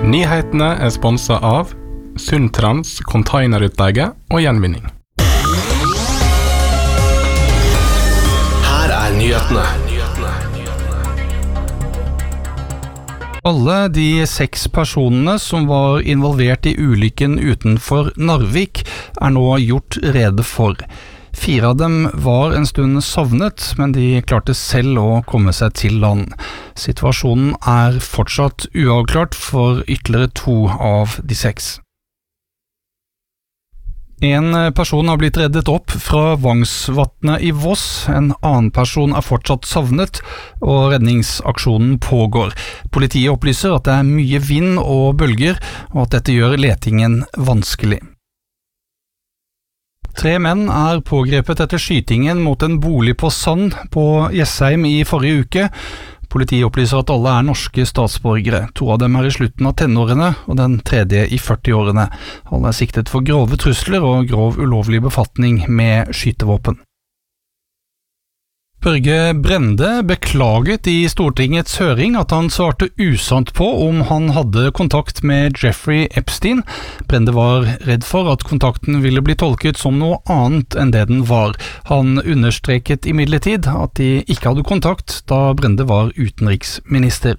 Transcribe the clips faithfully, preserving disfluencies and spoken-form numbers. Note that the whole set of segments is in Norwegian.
Nyhetene er sponset av Sundtrans containerutleie og gjenvinning. Her er nyhetene. Alle de seks personene som var involvert i ulykken utenfor Narvik er nå gjort rede for. Fire av dem var en stund savnet, men de klarte selv å komme seg til land. Situasjonen er fortsatt uavklart for ytterligere to av de seks. En person har blitt reddet opp fra Vangsvatnet i Voss, en annen person er fortsatt savnet, og redningsaksjonen pågår. Politiet opplyser at det er mye vind og bølger, og at dette gjør letingen vanskelig. Tre menn er pågrepet etter skytingen mot en bolig på Sand på Jessheim i forrige uke. Politiet opplyser at alle er norske statsborgere. To av dem er i slutten av tenårene, og den tredje i førtiårene. Alle er siktet for grove trusler og grov ulovlig befatning med skytevåpen. Børge Brende beklaget i Stortingets høring at han svarte usant på om han hadde kontakt med Jeffrey Epstein. Brende var redd for at kontakten ville bli tolket som noe annet enn det den var. Han understreket imidlertid at de ikke hadde kontakt da Brende var utenriksminister.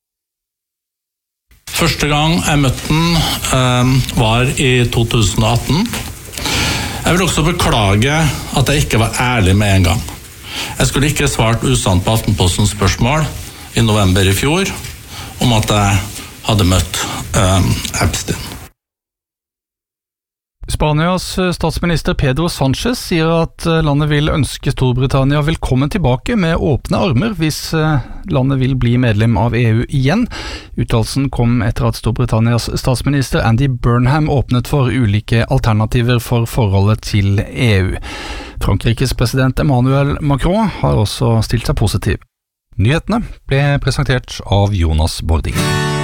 Første gang jeg møtte den eh, var i to tusen og atten. Jeg vil også beklage at jeg ikke var ærlig med en gang. Jeg skulle ikke svart usant på Aftenpostens spørsmål i november i fjor om at jeg hadde møtt um, Epstein. Spanias statsminister Pedro Sánchez sier at landet vil ønske Storbritannia velkommen tilbake med åpne armer hvis landet vil bli medlem av E U igjen. Uttalelsen kom etter at Storbritannias statsminister Andy Burnham åpnet for ulike alternativer for forholdet til E U. Frankrikes president Emmanuel Macron har også stilt seg positiv. Nyhetene ble presentert av Jonas Bording.